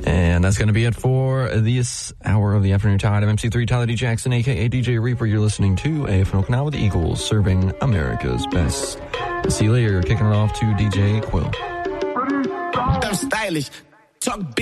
And that's going to be it for this hour of the Afternoon Tide. I'm MC3 Tyler D. Jackson, a.k.a. DJ Reaper. You're listening to AFN Canal with the Eagles, serving America's best. See you later. Kicking it off to DJ Quill. I'm stylish. Talk